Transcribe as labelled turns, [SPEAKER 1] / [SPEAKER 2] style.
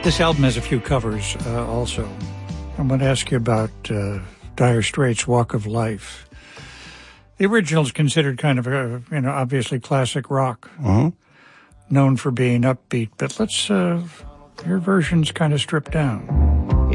[SPEAKER 1] This album has a few covers also. I'm going to ask you about Dire Straits' Walk of Life. The original is considered kind of, obviously classic rock, known for being upbeat, but let's, your version's kind of stripped down.